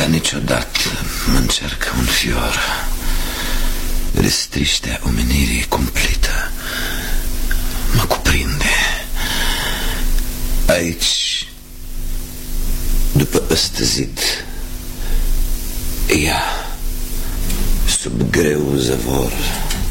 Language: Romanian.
niciodată mă încercă un fior. Restriștea omenirii cumplită mă cuprinde. Aici, după ăsta zid, ea, sub greu zăvor,